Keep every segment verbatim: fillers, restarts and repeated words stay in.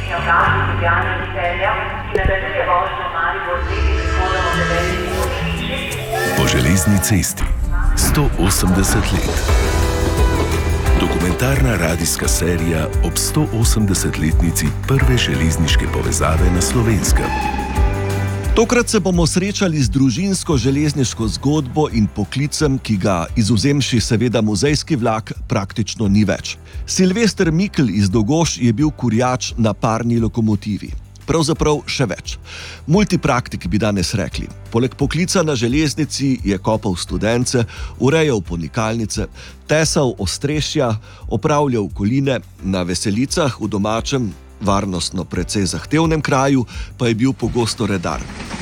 Po železni cesti sto osemdeset let. Dokumentarna radijska serija ob sto osemdesetletnici prve železniške povezave na Slovenskem. Tokrat se bomo srečali z družinsko železniško zgodbo in poklicem, ki ga, izvzemši seveda muzejski vlak, praktično ni več. Silvester Mikl iz Dogoš je bil kurjač na parni lokomotivi. Pravzaprav še več. Multipraktik bi danes rekli. Poleg poklica na železnici je kopal studence, urejal ponikalnice, tesal ostrešja, opravljal koline, na veselicah v domačem, varnostno precej zahtevnem kraju pa je bil pogosto redar.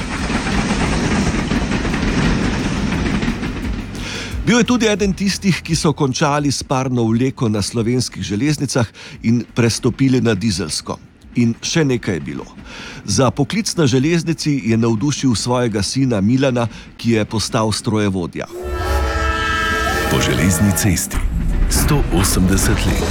Bil je tudi eden tistih, ki so končali s parno vleko na slovenskih železnicah in prestopili na dizelsko. In še nekaj je bilo. Za poklic na železnici je navdušil svojega sina Milana, ki je postal strojevodja. Po železni cesti sto osemdeset let.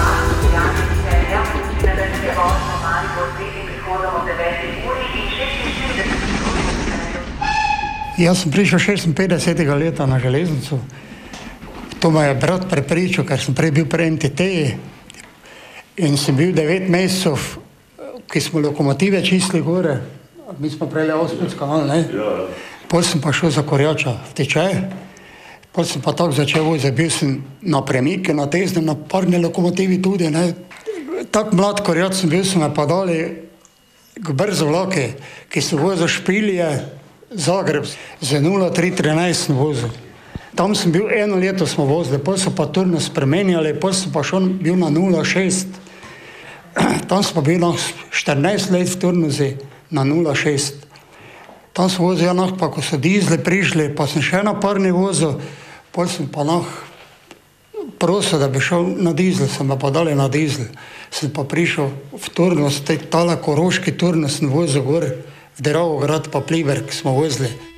Jaz sem prišel šestinpetdesetega leta na železnico. To me je brat prepričal, ker sem prej bil pri en te te-ji in sem bil devet mesecev, ki smo lokomotive čistili gore. Mi smo prejeli Avstrijski kanal, ne? Potem sem pa šel za kurjača v tečaj. Potem sem pa tako začel voziti. Bil sem na premike, na teznem, na parni lokomotivi tudi, ne? Tak mlad kurjač sem bil, so me pa dali k brzo vlaki, ki so vozil Špilje, Zagreb, z nula tri trinajst sem vozil. Tam sem bil eno leto smo vozili, potem so pa turnus spremenjali, potem sem pa šel bil na nula šest. Tam smo bil na štirinajst let v turnusi na nula šest. Tam sem vozil enah, pa ko so dizli prišli, pa sem še na parni vozil, potem sem pa nah prosil, da bi šel na dizel, sem pa dali na dizel. Sem pa prišel v turnus, tale koroški turnus sem vozil gor, v Dravograd pa Pliberk smo vozili.